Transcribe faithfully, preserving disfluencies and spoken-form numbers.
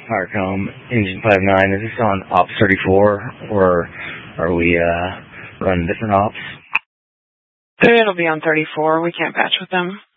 Firecomb, Engine five nine. Is this on Ops thirty-four, or are we uh, running different ops? It'll be on thirty-four. We can't patch with them.